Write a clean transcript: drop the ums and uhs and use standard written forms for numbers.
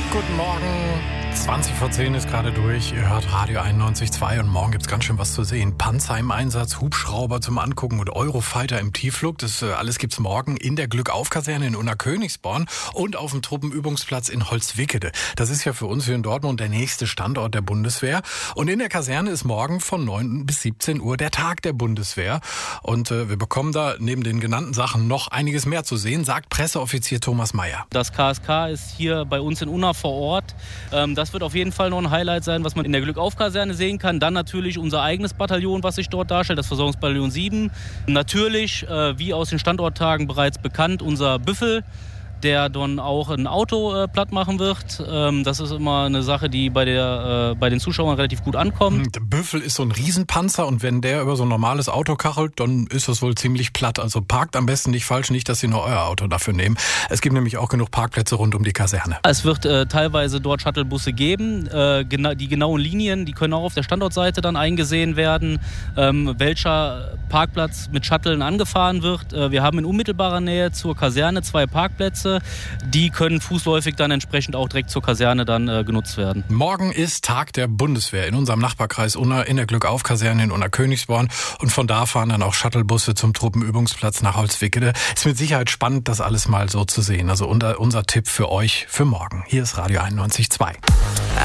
Guten Morgen. 20 vor 10 ist gerade durch. Ihr hört Radio 91.2 und morgen gibt's ganz schön was zu sehen. Panzer im Einsatz, Hubschrauber zum Angucken und Eurofighter im Tiefflug. Das alles gibt's morgen in der Glückauf-Kaserne in Unna-Königsborn und auf dem Truppenübungsplatz in Holzwickede. Das ist ja für uns hier in Dortmund der nächste Standort der Bundeswehr. Und in der Kaserne ist morgen von 9 bis 17 Uhr der Tag der Bundeswehr. Und wir bekommen da neben den genannten Sachen noch einiges mehr zu sehen, sagt Presseoffizier Thomas Mayer. Das KSK ist hier bei uns in Unna vor Ort. Das wird auf jeden Fall noch ein Highlight sein, was man in der Glückauf-Kaserne sehen kann. Dann natürlich unser eigenes Bataillon, was sich dort darstellt, das Versorgungsbataillon 7. Natürlich, wie aus den Standorttagen bereits bekannt, unser Büffel, der dann auch ein Auto platt machen wird. Das ist immer eine Sache, die bei den Zuschauern relativ gut ankommt. Der Büffel ist so ein Riesenpanzer und wenn der über so ein normales Auto kachelt, dann ist das wohl ziemlich platt. Also parkt am besten nicht falsch, nicht, dass Sie nur euer Auto dafür nehmen. Es gibt nämlich auch genug Parkplätze rund um die Kaserne. Es wird teilweise dort Shuttlebusse geben. Die genauen Linien, die können auch auf der Standortseite dann eingesehen werden, welcher Parkplatz mit Shuttlen angefahren wird. Wir haben in unmittelbarer Nähe zur Kaserne 2 Parkplätze. Die können fußläufig dann entsprechend auch direkt zur Kaserne dann genutzt werden. Morgen ist Tag der Bundeswehr in unserem Nachbarkreis Unna in der Glückauf-Kaserne in Unna-Königsborn. Und von da fahren dann auch Shuttlebusse zum Truppenübungsplatz nach Holzwickede. Ist mit Sicherheit spannend, das alles mal so zu sehen. Also unser Tipp für euch für morgen. Hier ist Radio 91.2.